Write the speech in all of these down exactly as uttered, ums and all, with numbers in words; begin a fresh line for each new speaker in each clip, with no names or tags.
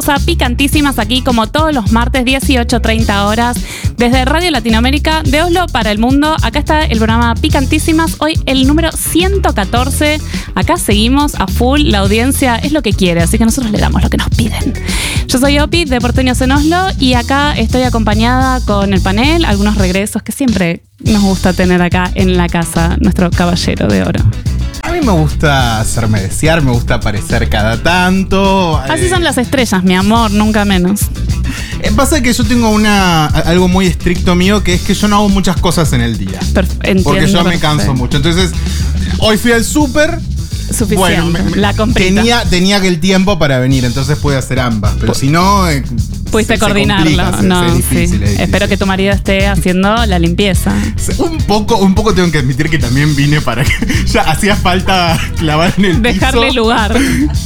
bienvenidos a Picantísimas, aquí como todos los martes, dieciocho treinta horas, desde Radio Latinoamérica de Oslo para el mundo. Acá está el programa Picantísimas, hoy el número ciento catorce. Acá seguimos a full, la audiencia es lo que quiere, así que nosotros le damos lo que nos piden. Yo soy Opi de Porteños en Oslo y acá estoy acompañada con el panel, algunos regresos que siempre nos gusta tener acá en la casa, nuestro caballero de oro.
A mí me gusta hacerme desear, me gusta aparecer cada tanto.
Así son las estrellas, mi amor, nunca menos.
Eh, pasa que yo tengo una algo muy estricto mío, que es que yo no hago muchas cosas en el día.
Perf- entiendo,
porque yo me
perfecto.
canso mucho. Entonces, hoy fui al súper.
Suficiente,
bueno, me, me,
la comprita.
Tenía, tenía que el tiempo para venir, entonces pude hacer ambas. Pero si no... Eh,
Pudiste
se,
coordinarlo,
se complica,
no,
se, se es difícil,
sí.
es difícil.
Espero que tu marido esté haciendo la limpieza.
Un poco, un poco tengo que admitir que también vine para que ya hacía falta clavar en el
Dejarle
piso.
lugar.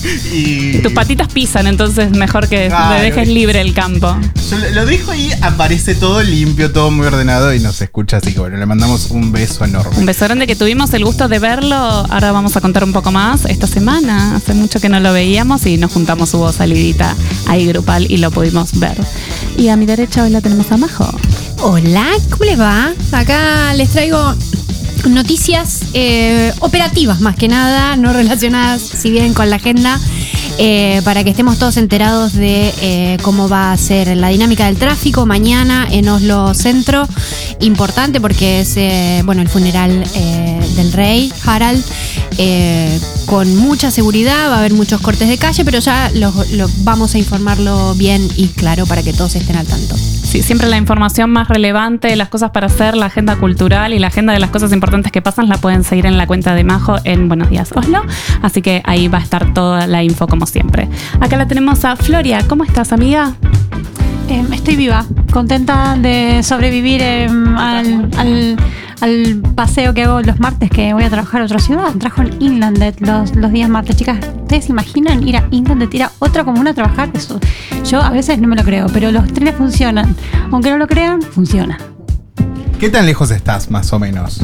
Y
Tus patitas pisan, entonces mejor que
Claro.
le dejes libre el campo.
yo lo dejo ahí, aparece todo limpio, todo muy ordenado y nos escucha, así que bueno, le mandamos un beso enorme.
Un beso grande, que tuvimos el gusto de verlo. Ahora vamos a contar un poco más esta semana. Hace mucho que no lo veíamos y nos juntamos, hubo salidita ahí grupal y lo pudimos ver. Y a mi derecha hoy la tenemos a Majo.
Hola, ¿cómo les va? Acá les traigo noticias eh, operativas más que nada, no relacionadas si bien con la agenda, eh, para que estemos todos enterados de eh, cómo va a ser la dinámica del tráfico mañana en Oslo Centro. Importante porque es eh, bueno, el funeral eh, del rey Harald, eh, con mucha seguridad, va a haber muchos cortes de calle, pero ya lo, lo, vamos a informarlo bien y claro para que todos estén al tanto.
Sí, siempre la información más relevante, las cosas para hacer, la agenda cultural y la agenda de las cosas importantes que pasan la pueden seguir en la cuenta de Majo en Buenos Días Oslo, así que ahí va a estar toda la info como siempre. Acá la tenemos a Floria. ¿Cómo estás, amiga?
Eh, estoy viva, contenta de sobrevivir eh, al, al, al paseo que hago los martes, que voy a trabajar a otra ciudad. Trabajo en Inlandet los, los días martes. Chicas, ¿ustedes se imaginan ir a Inlandet, ir a otra comuna a trabajar? Eso, yo a veces no me lo creo, pero los trenes funcionan. Aunque no lo crean, funcionan.
¿Qué tan lejos estás, más o menos?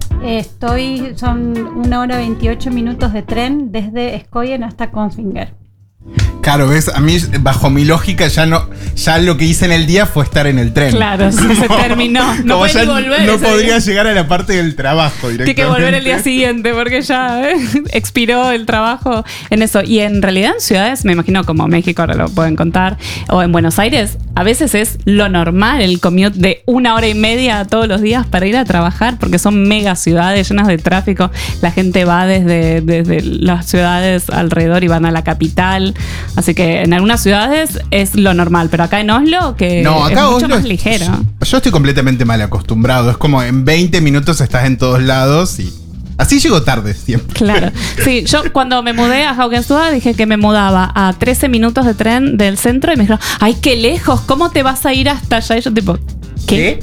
Estoy, son una hora veintiocho minutos de tren desde Skøyen hasta Kongsvinger.
Claro, ves, a mí, bajo mi lógica, ya no, ya lo que hice en el día fue estar en el tren.
Claro, se, se terminó. No
Como
puede
ya
ni volver.
no
ese
podría
día.
llegar a la parte del trabajo directamente.
Tiene que volver el día siguiente porque ya eh, expiró el trabajo en eso. Y en realidad en ciudades, me imagino como México, ahora lo pueden contar, o en Buenos Aires, a veces es lo normal el commute de una hora y media todos los días para ir a trabajar, porque son mega ciudades llenas de tráfico. La gente va desde, desde las ciudades alrededor y van a la capital. Así que en algunas ciudades es lo normal, pero acá en Oslo, que
No, acá
es mucho
Oslo
más
es-
ligero.
Yo estoy completamente mal acostumbrado. Es como en veinte minutos estás en todos lados y así llego tarde siempre.
Claro. Sí, yo cuando me mudé a Haugenstua dije que me mudaba a trece minutos de tren del centro y me dijeron, ay, qué lejos, ¿cómo te vas a ir hasta allá? Y yo tipo, ¿qué?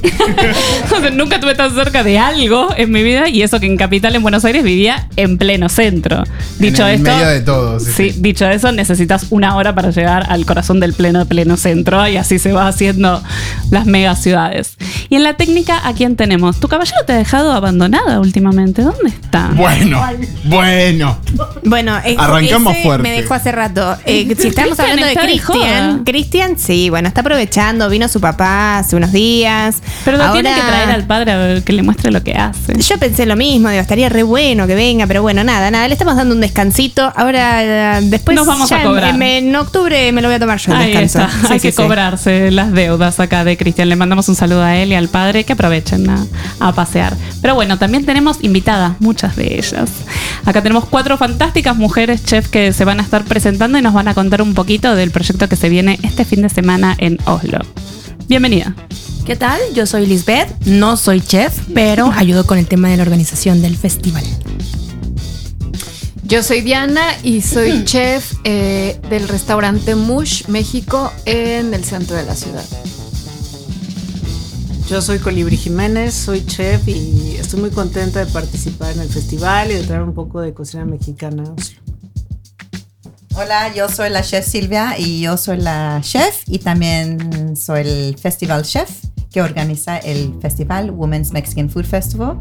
O sea, nunca estuve tan cerca de algo en mi vida y eso que en Capital, en Buenos Aires, vivía en pleno centro. Dicho
en el
esto,
medio de todo. Sí,
sí,
sí.
dicho eso, necesitas una hora para llegar al corazón del pleno, pleno centro y así se va haciendo las mega ciudades. Y en la técnica, ¿a quién tenemos? Tu caballero te ha dejado abandonada últimamente. ¿Dónde está?
Bueno, bueno.
Bueno, eh,
Arrancamos
ese
fuerte.
me dejó hace rato. Eh, si estamos
Cristian
hablando de
está de joda.
Cristian, Cristian, sí, bueno, está aprovechando, vino su papá hace unos días.
Pero lo
Ahora,
tiene que traer al padre a ver que le muestre lo que hace.
Yo pensé lo mismo, digo, estaría re bueno que venga, pero bueno, nada, nada, le estamos dando un descansito. Ahora, eh, después
Nos vamos
ya
a cobrar.
En, en octubre me lo voy a tomar yo el
Ahí
descanso.
está.
Sí,
Hay
sí,
que
sí.
cobrarse las deudas acá de Cristian. Le mandamos un saludo a él y al padre, que aprovechen a, a pasear. Pero bueno, también tenemos invitadas, muchas de ellas. Acá tenemos cuatro fantásticas mujeres chef que se van a estar presentando y nos van a contar un poquito del proyecto que se viene este fin de semana en Oslo. Bienvenida.
¿Qué tal? Yo soy Lisbeth, no soy chef, pero ayudo con el tema de la organización del festival.
Yo soy Diana y soy chef eh, del restaurante Mush México en el centro de la ciudad.
Yo soy Colibrí Jiménez, soy chef y estoy muy contenta de participar en el festival y de traer un poco de cocina mexicana a Oslo.
Hola, yo soy la chef Silvia y yo soy la chef y también soy el festival chef que organiza el festival Women's Mexican Food Festival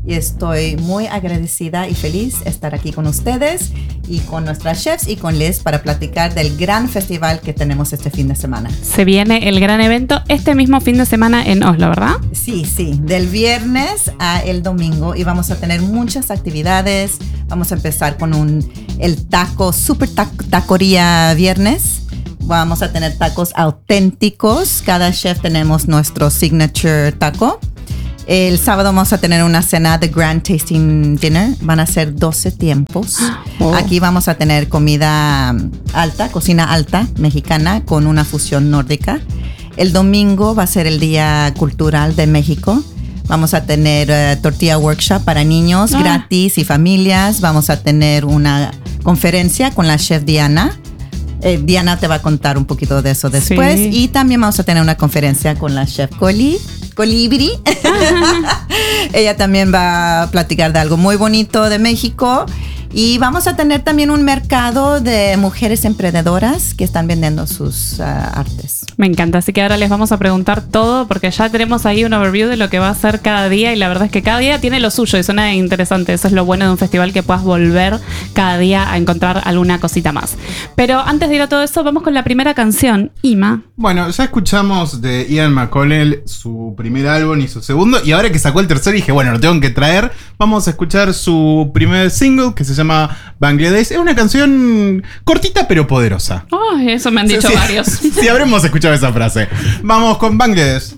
y estoy muy agradecida y feliz de estar aquí con ustedes y con nuestras chefs y con Liz para platicar del gran festival que tenemos este fin de semana.
Se viene el gran evento este mismo fin de semana en Oslo, ¿verdad?
Sí, sí, del viernes a el domingo y vamos a tener muchas actividades. Vamos a empezar con un, el taco, super taco, tacoría viernes. Vamos a tener tacos auténticos. Cada chef tenemos nuestro signature taco. El sábado vamos a tener una cena de Grand Tasting Dinner. Van a ser doce tiempos. Oh. Aquí vamos a tener comida alta, cocina alta mexicana con una fusión nórdica. El domingo va a ser el Día Cultural de México. Vamos a tener uh, tortilla workshop para niños ah. gratis y familias. Vamos a tener una conferencia con la chef Diana. Eh, Diana te va a contar un poquito de eso después. Sí. Y también vamos a tener una conferencia con la chef Coli, Colibri. Ella también va a platicar de algo muy bonito de México. Y vamos a tener también un mercado de mujeres emprendedoras que están vendiendo sus uh, artes.
Me encanta, así que ahora les vamos a preguntar todo porque ya tenemos ahí un overview de lo que va a ser cada día y la verdad es que cada día tiene lo suyo y suena interesante. Eso es lo bueno de un festival, que puedas volver cada día a encontrar alguna cosita más. Pero antes de ir a todo eso, vamos con la primera canción, Ima.
Bueno, ya escuchamos de Ian McConnell su primer álbum y su segundo, y ahora que sacó el tercero dije, bueno, lo tengo que traer. Vamos a escuchar su primer single que se llama Bangladesh. Es una canción cortita pero poderosa.
Oh, eso me han dicho
sí,
varios.
Sí, sí, habremos escuchado esa frase. Vamos con Bangladesh.